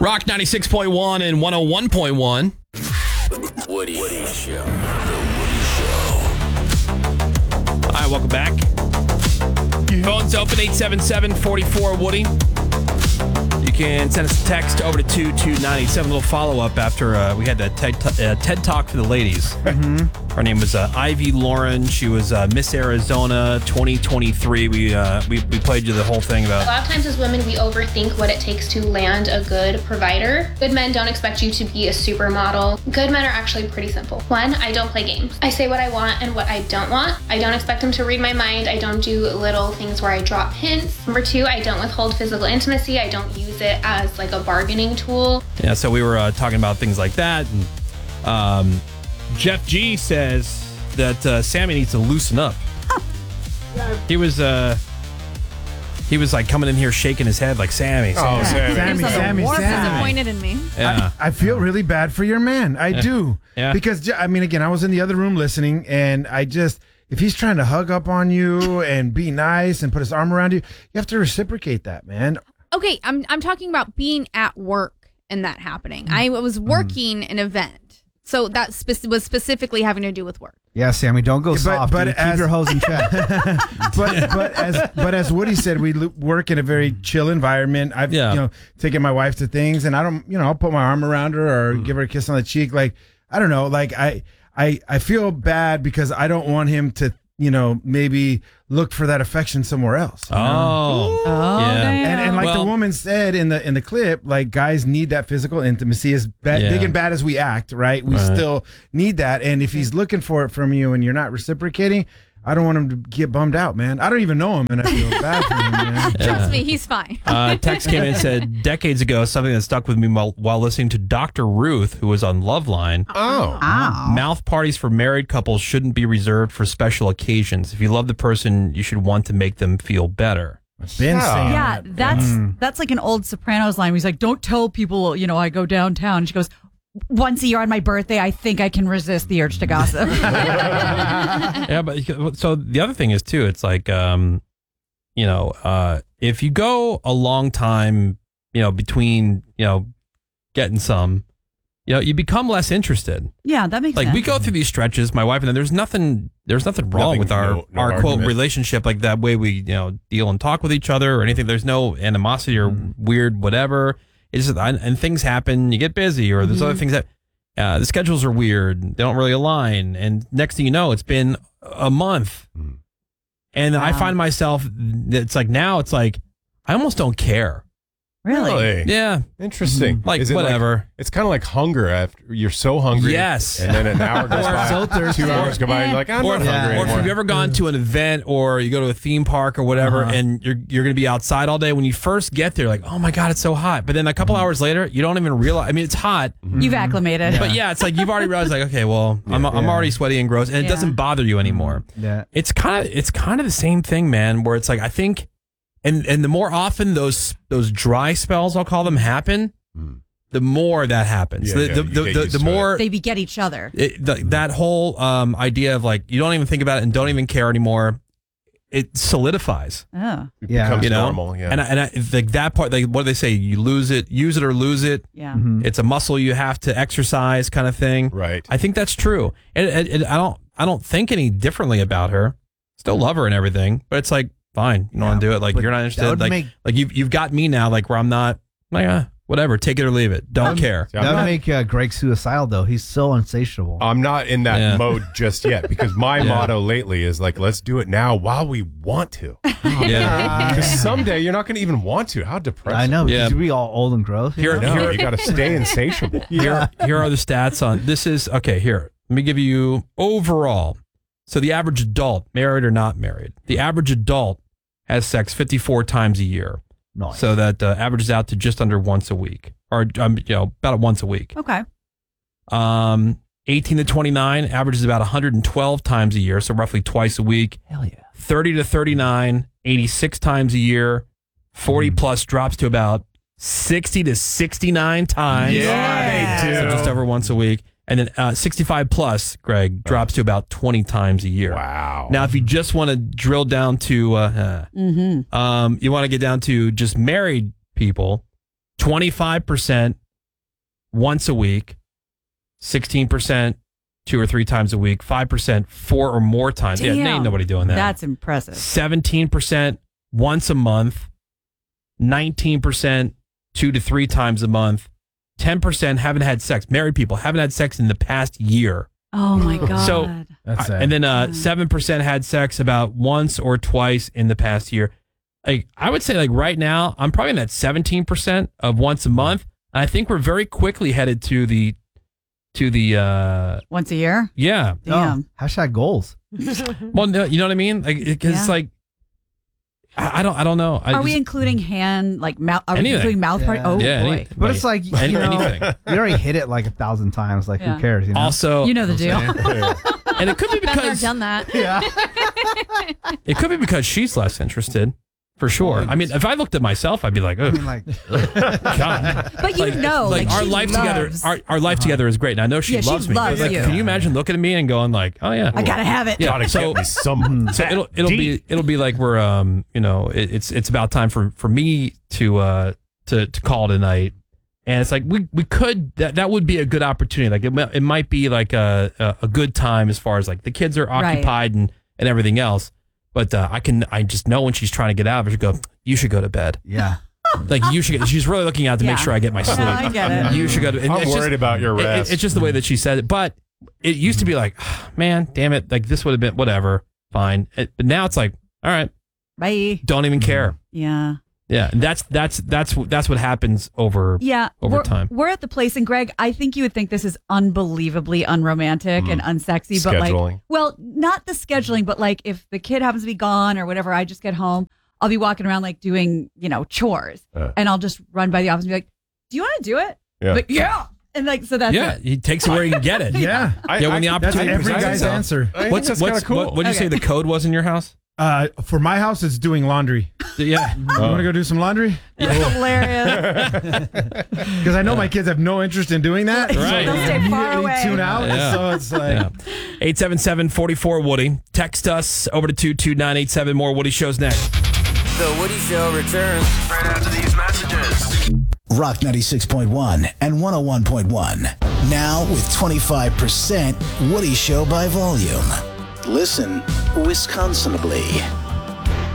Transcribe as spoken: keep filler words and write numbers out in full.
Rock ninety-six point one and one oh one point one. Woody, Woody Show. The Woody Show. All right, welcome back. Phone's open, eight seven seven, four four, Woody. You can send us a text over to two two nine eight seven. A little follow-up after uh, we had that TED, t- uh, TED Talk for the ladies. Mm-hmm. Her name was uh, Ivy Lauren. She was uh, Miss Arizona twenty twenty-three. We, uh, we we played you the whole thing about... A lot of times as women, we overthink what it takes to land a good provider. Good men don't expect you to be a supermodel. Good men are actually pretty simple. One, I don't play games. I say what I want and what I don't want. I don't expect them to read my mind. I don't do little things where I drop hints. Number two, I don't withhold physical intimacy. I don't use it as like a bargaining tool. Yeah, so we were uh, talking about things like that. And, um, Jeff G says that uh, Sammy needs to loosen up. He was uh, he was like coming in here shaking his head like Sammy. Sammy. Oh, Sammy. Sammy, Sammy, More Sammy. disappointed in me. Yeah. I, I feel really bad for your man. I do. Yeah. Because, I mean, again, I was in the other room listening, and I just, if he's trying to hug up on you and be nice and put his arm around you, you have to reciprocate that, man. Okay, I'm I'm talking about being at work and that happening. I was working an event. So that spe- was specifically having to do with work. Yeah, Sammy, don't go But- soft. but dude. as- Keep your hose in check. but but as but as Woody said, we lo- work in a very chill environment. I've Yeah. you know taken my wife to things, and I don't you know I'll put my arm around her or give her a kiss on the cheek. Like I don't know, like I I I feel bad because I don't want him to you know maybe look for that affection somewhere else. you know? Oh. Oh, Yeah. And, and like Well- the woman said in the in the clip, like guys need that physical intimacy. As bad, Yeah. big and bad as we act, right? We Right. still need that. And if he's looking for it from you and you're not reciprocating, I don't want him to get bummed out, man. I don't even know him, and I feel bad for him, man. Trust me, he's fine. Uh, text came in and said, decades ago, something that stuck with me while, while listening to Doctor Ruth, who was on Loveline. Oh. Mouth parties for married couples shouldn't be reserved for special occasions. If you love the person, you should want to make them feel better. Been Yeah. saying Yeah, that. that's that's like an old Sopranos line. Where he's like, "Don't tell people, you know, I go downtown." And she goes, "Once a year on my birthday, I think I can resist the urge to gossip." Yeah, but so the other thing is too, it's like, um, you know, uh, if you go a long time, you know, between, you know, getting some, you know, you become less interested. Yeah, that makes Like sense. we go through these stretches, my wife and I, there's nothing, there's nothing wrong Nothing, with our, no- no our quote argument. relationship, like that way we, you know, deal and talk with each other or anything. There's no animosity or weird whatever. It's just, and and things happen, you get busy or there's other things that, uh, the schedules are weird. They don't really align. And next thing you know, it's been a month. And I Wow. find myself, it's like now it's like, I almost don't care. really. Yeah. Interesting. Like, Is it whatever. it's kind of like hunger after you're so hungry. Yes. And then an hour goes by. So thirsty. Two hours go by and you're like, I'm Or, not hungry or if anymore. you've ever gone to an event or you go to a theme park or whatever and you're you're going to be outside all day, when you first get there, like, oh my God, it's so hot. But then a couple hours later, you don't even realize. I mean, it's hot. You've acclimated. But yeah, it's like you've already realized, like, okay, well, I'm, I'm already sweaty and gross, and it Yeah. doesn't bother you anymore. Yeah. It's kind of it's kind of the same thing, man, where it's like I think and and the more often those those dry spells, I'll call them, happen, the more that happens. Yeah, the yeah, the, you the, get the, used the to more They beget each other. it, the, that whole um, idea of like you don't even think about it and don't even care anymore, it solidifies. Oh, It Yeah. becomes You know, normal. Yeah. and I, and I, like that part, like what do they say? You lose it, use it or lose it. yeah. It's a muscle you have to exercise, kind of thing. Right. I think that's true, and, and, and I don't I don't think any differently about her. Still love her and everything, but it's like fine, you don't want to do it. Like but you're not that interested. would Like make- like you've you've got me now. Like where I'm not like uh, whatever, take it or leave it. Don't care. See, I'm That would not- make uh, Greg suicidal, though. He's so insatiable. I'm not in that Yeah. mode just yet because my Yeah. motto lately is like, let's do it now while we want to. Yeah. Because someday you're not going to even want to. How depressing. I know, because Yeah. we all old and gross. you Here- know? No, you got to stay insatiable. Here, here are the stats on this. Is okay. Here, let me give you overall. So the average adult, married or not married, the average adult has sex fifty-four times a year. Nice. So that uh, averages out to just under once a week, or um, you know, about once a week. Okay. Um, eighteen to twenty-nine averages about one hundred twelve times a year, so roughly twice a week. Hell yeah. thirty to thirty-nine, eighty-six times a year. forty plus drops to about sixty to sixty-nine times. Yeah, they So do. just over once a week. And then uh, sixty-five plus, Greg, drops to about twenty times a year. Wow. Now, if you just want to drill down to, uh, uh, Mm-hmm. um, you want to get down to just married people, twenty-five percent once a week, sixteen percent two or three times a week, five percent four or more times. Damn. Yeah, ain't nobody doing that. That's impressive. seventeen percent once a month, nineteen percent two to three times a month, ten percent haven't had sex. Married people haven't had sex in the past year. Oh my God. So, That's sad. and then uh, seven percent had sex about once or twice in the past year. Like, I would say, like right now, I'm probably in that seventeen percent of once a month. I think we're very quickly headed to the, to the, uh, Once a year? yeah. Damn. Oh, hashtag goals. Well, no, you know what I mean? Like, it, 'cause Yeah. it's like, I, I don't, I don't know. I Are we just- including hand, like mouth? Are we Anything. including mouth part? Yeah. Oh Yeah, boy. any- But it's like, you Any- know, anything. you already hit it like a thousand times. Like, Yeah. who cares? You know? Also, You know the deal. and it could be Been there, because done that. yeah. it could be because she's less interested, for sure. I mean, if I looked at myself, I'd be like, I oh mean, like, God. But you know, like, like, our she life loves, together, our, our life together is great. And I know she Yeah, she loves me. loves Like, you. can you imagine looking at me and going like, oh yeah, I gotta have it. yeah. Gotta So, get me some. so it'll it'll be it'll be like we're um you know it, it's it's about time for for me to uh to to call tonight. And it's like we we could that, that would be a good opportunity. Like it, mi- it might be like a, a a good time as far as like the kids are Right. occupied and and everything else. But uh, I can I just know when she's trying to get out of it, she go, you should go to bed. yeah. Like you should. Get, she's really looking out to Yeah. make sure I get my sleep. No, I get it. You should go to. and I'm it's worried just- about your it- it- rest. it's just the way that she said it. But it used to be like, man, damn it, like this would have been whatever, fine. It, but now it's like, all right, Bye. don't even care. Yeah. Yeah, and that's that's that's that's what happens over. Yeah. Over we're, time. We're at the place, and Greg, I think you would think this is unbelievably unromantic and unsexy, but like, Scheduling. well, not the scheduling, but like if the kid happens to be gone or whatever, I just get home, I'll be walking around like doing, you know, chores, Uh. and I'll just run by the office and be like, "Do you want to do it?" Yeah. Like, yeah. And like, so that's Yeah, it. he takes it where he can get it. Yeah. I- yeah, when the I- That's opportunity every presents guy's itself. answer. I think What's that's what's kinda cool. what? What did you say the code was in your house? Uh, for my house, it's doing laundry. Yeah. You want to go do some laundry? That's hilarious. Because I know my kids have no interest in doing that. Right. So They'll stay far immediately away. tune out. Yeah. So it's like, Yeah. eight seven seven, four four, Woody. Text us over to two two nine eight seven. More Woody shows next. The Woody Show returns right after these messages. Rock ninety-six point one and one oh one point one. Now with twenty-five percent Woody Show by volume. Listen Wisconsinably.